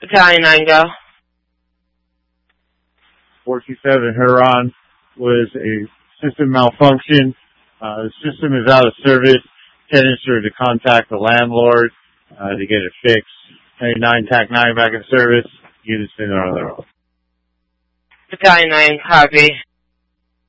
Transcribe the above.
Battalion 9, go. 427 Huron was a system malfunction. The system is out of service. Tenants are to contact the landlord to get it fixed. 99 TAC 9 back in service. Units in on their own. Battalion 9, copy.